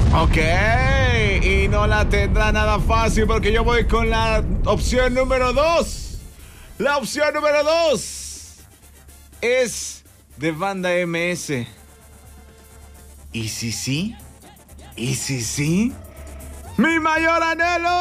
Ok, y no la tendrá nada fácil porque yo voy con la opción número 2. La opción número 2 es de Banda MS. ¿Y si sí? ¿Y si sí? ¡Mi mayor anhelo!